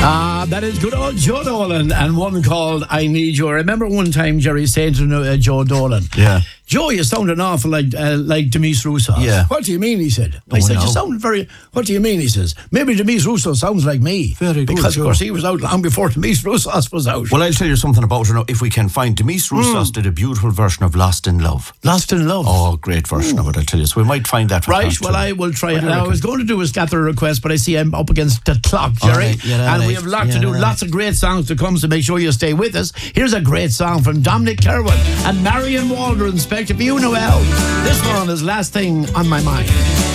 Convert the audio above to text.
That is good old Joe Dolan, and one called I Need You. I remember one time Jerry saying to Joe Dolan, Yeah. Joe, you sound an awful like Demise Rousseau. Yeah. What do you mean, he said. I said, you sound very... What do you mean, he says. Maybe Demise Rousseau sounds like me. Very good, because, Joe. of course, he was out long before Demise Rousseau was out. Well, I'll tell you something about her now. If we can find Demise Rousseau did a beautiful version of Lost in Love. Lost in Love. Oh, great version of it, I'll tell you. So we might find that. Right, well, I will try it. Now, I was going to do a scatter request, but I see I'm up against the clock, Jerry. Right, yeah, and right. we have a lot to do, lots of great songs to come, so make sure you stay with us. Here's a great song from Dominic Kerwin and Marion Waldron, Spectre for you, Noel. This one is Last Thing on My Mind.